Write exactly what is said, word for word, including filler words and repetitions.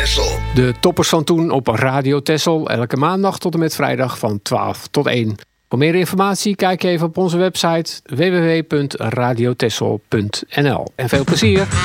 Texel. De toppers van toen op Radio Texel. Elke maandag tot en met vrijdag van twaalf tot één. Voor meer informatie kijk even op onze website w w w punt radio texel punt n l. En veel plezier!